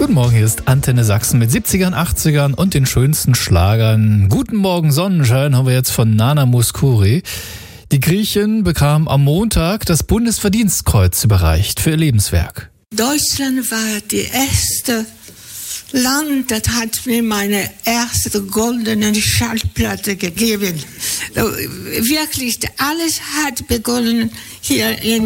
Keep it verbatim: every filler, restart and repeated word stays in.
Guten Morgen, hier ist Antenne Sachsen mit siebzigern, achtzigern und den schönsten Schlagern. Guten Morgen Sonnenschein haben wir jetzt von Nana Mouskouri. Die Griechin bekam am Montag das Bundesverdienstkreuz überreicht für ihr Lebenswerk. Deutschland war die erste Land, das hat mir meine erste goldene Schallplatte gegeben. Wirklich, alles hat begonnen hier in